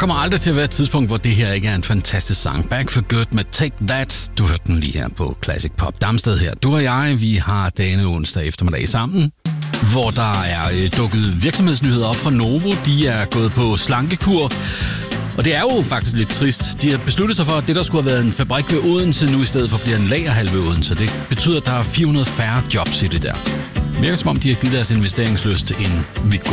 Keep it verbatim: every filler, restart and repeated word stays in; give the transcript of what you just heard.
kommer aldrig til at være et tidspunkt, hvor det her ikke er en fantastisk sang. Back for Good med Take That. Du hørte den lige her på Classic Pop. Damsted her. Du og jeg, vi har dagene onsdag eftermiddag sammen, hvor der er øh, dukket virksomhedsnyheder op fra Novo. De er gået på slankekur. Og det er jo faktisk lidt trist. De har besluttet sig for, at det, der skulle have været en fabrik ved Odense, nu i stedet for bliver en lagerhal ved Odense. Det betyder, at der er fire hundrede færre jobs i det der. Det virker som om, de har givet deres investeringslyst en vidt